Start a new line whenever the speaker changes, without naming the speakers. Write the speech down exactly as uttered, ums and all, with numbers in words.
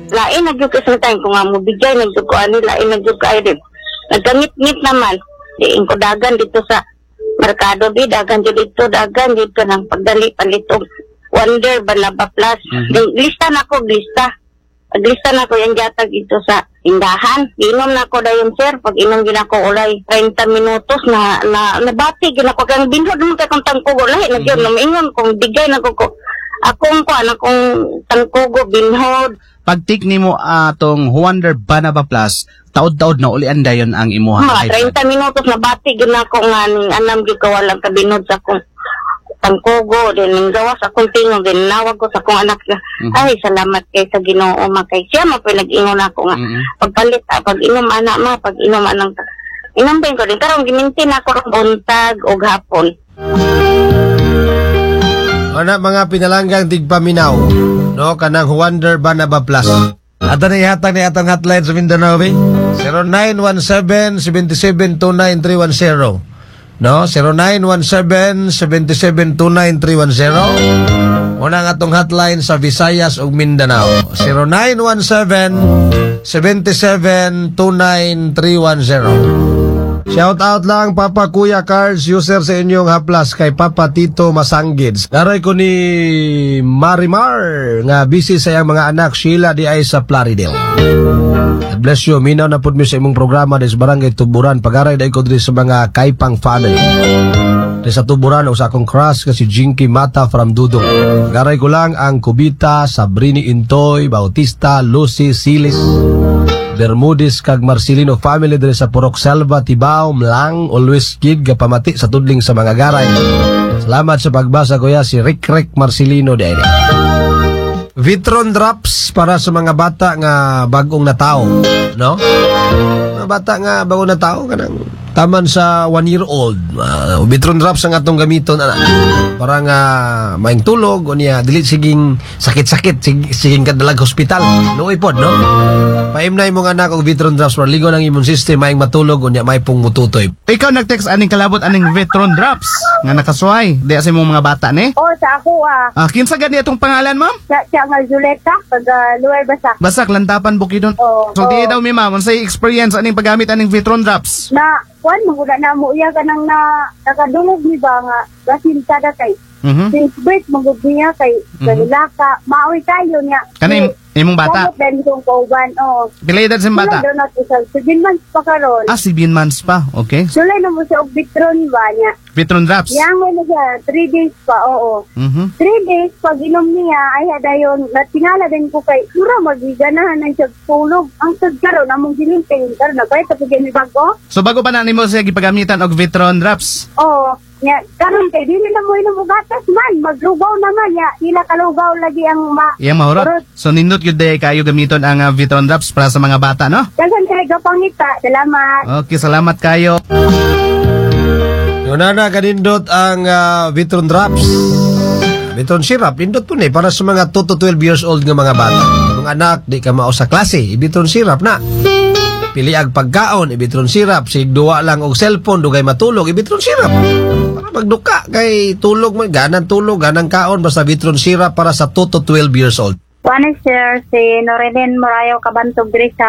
lain na gyud sa time ko nga mo bigay na gyud ko ani lain na gyud kay din. Nagkamit-ngit naman. Diin ko dagan dito sa merkado bi dagan jud dito dagan dito nang pagdali palito Wonder Banaba Plus. Mm-hmm. Lista na ko lista. Paglista na ko yung jatag ito sa tindahan. Inom na ko dayon sir. Pag inom gina ko ulay thirty minutos na na nabati gina ko kang binhod mo kay kung tangkugo lahi na gyud mm-hmm. Ingon kung bigay na ko ko akong ko ana kung tangkugo binhod.
Pagtik nimo atong uh, Wonder Banaba Plus, taod-taod na ulian dayon ang imuha.
Ma thirty minutos nabati gina ko nga ning anam gyud ko walang kabinhod sa akong tangkugo din ning gawas akong tingog din nawag ko sa akong anak na mm-hmm. Ay salamat kay sa Ginoo makay siya mo pa nag-ingon ako nga mm-hmm. Pagpalit ah, pag inom anak ma pag inom anang inom ben ko din karon gimintin ako rong buntag og hapon.
Ana mga pinalanggang tigpaminaw no kanang Wonder Banaba Plus. Ada na ihatag ni atong hotline sa Mindanao be zero nine one seven, seven seven two nine three one zero. No, zero nine one seven, seven seven two nine three one zero. Una nga atong hotline sa Visayas ug Mindanao. zero nine one seven, seven seven two nine three one zero. Shout out lang Papa Kuya Cards user sa inyong haplas kay Papa Tito Masanggids. Daray ko ni Marimar nga busy sa iyang mga anak Sheila di ay sa Plaridel. God bless you. Minaw na pud mi sa imong programa des barangay Tuburan. Pagaray dai ko diri sa mga Kaipang family. Di sa Tuburan usa akong crush kasi Jinky Mata from Dudong. Pagaray ko lang ang Kubita, Sabrini Intoy, Bautista, Lucy Silis, Bermudez kag Marcelino family diri sa Purok Selva, Tibao, Mlang, always kid kapamati sa tudling sa mga garay. Salamat sa pagbasa kuya si Rick Rick Marcelino dere. Vitron drops para sa mga bata nga bagong natao, no? Mga bata nga bagong natao kanang taman sa one year old. Uh, Vitron drops ang atong gamiton ana. Para nga maing tulog o niya dili siging sakit-sakit sig, siging kadalag hospital. Luoy pod, no? Paimnay mo nga anak og Vitron drops para ligo ng immune system maing matulog o niya may pong mututoy.
Ikaw nag-text aning kalabot aning Vitron drops nga nakasuway. Di sa imong mga bata ni?
Oh, sa ako ah.
Ah, kinsa gani atong pangalan, ma'am?
Sa siya nga Zuleta pag uh, luway basak.
Basak lantapan bukidon.
Oh,
so
oh.
di daw mi ma'am, unsay experience aning paggamit aning Vitron drops?
Na kuan mo na mo iya kanang na nakadungog ni ba nga basin kada kay.
Mhm.
Since birth magud niya kay galaka, maoy kayo niya.
Kaning imong bata?
Kamot din kong kauban, oo.
Pila edad sa bata?
Doon natin sa seven months pa karon.
Ah, seven months pa. Okay.
Sulay na mo sa Vitron ba niya?
Vitron drops?
Yang mo na siya, three days pa, oo.
Mhm.
Three days, pag inom niya, ay hadayon, natingala din ko kay, sura, magiganahan ng siya tulog. Ang sagkaroon, namong gilinting, karoon na ba, ito pag yung bago?
So bago pa na nimo siya gipagamitan og Vitron drops?
Oo. Nya, karon kay dili na mo inom og gatas man, maglugaw naman ya, ila kalugaw lagi ang ma.
Iyang mahurot. So nindot gyud day kayo gamiton ang uh, Vitron drops para sa mga bata, no?
Daghan kay gapangita. Salamat.
Okay, salamat kayo.
Yun na na kanindot ang uh, Vitron drops. Vitron syrup, nindot po ni para sa mga two to twelve years old nga mga bata. Kung anak, di ka mao sa klase, Vitron syrup na. Pili ag pagkaon, Vitron syrup. Sigduwa lang og cellphone, dugay matulog, Vitron syrup. Para magduka, kay tulog mo, ganang tulog, ganang kaon, basta Vitron syrup para sa two to twelve years old.
Paano sir, si Noredin Morayo Kabantog diri sa